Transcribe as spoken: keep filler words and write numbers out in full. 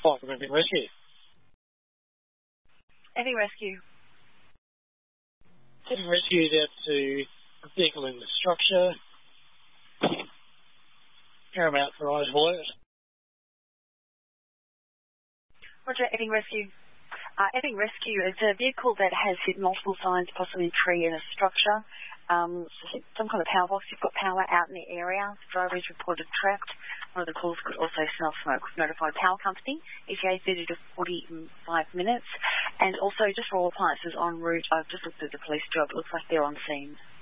Five from Epping Rescue. Epping Rescue. Epping Rescue out to a vehicle in the structure. Paramount for eyes alert. Roger, Epping Rescue. Uh, Epping Rescue is a vehicle that has hit multiple signs, possibly a tree in a structure. Um, some kind of power box. You've got power out in the area. The driver is reported trapped. One of the calls could also smell smoke. We've notified power company. E T A thirty to forty-five minutes. And also, just for all appliances en route, I've just looked at the police job. It looks like they're on scene.